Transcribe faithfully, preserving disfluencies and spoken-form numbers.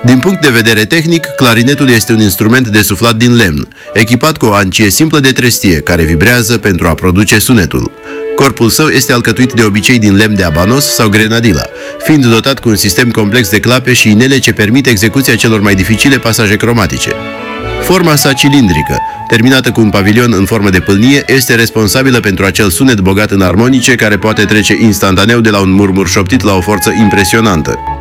Din punct de vedere tehnic, clarinetul este un instrument de suflat din lemn, echipat cu o ancie simplă de trestie, care vibrează pentru a produce sunetul. Corpul său este alcătuit de obicei din lemn de abanos sau grenadila, fiind dotat cu un sistem complex de clape și inele ce permit execuția celor mai dificile pasaje cromatice. Forma sa cilindrică, terminată cu un pavilion în formă de pâlnie, este responsabilă pentru acel sunet bogat în armonice care poate trece instantaneu de la un murmur șoptit la o forță impresionantă.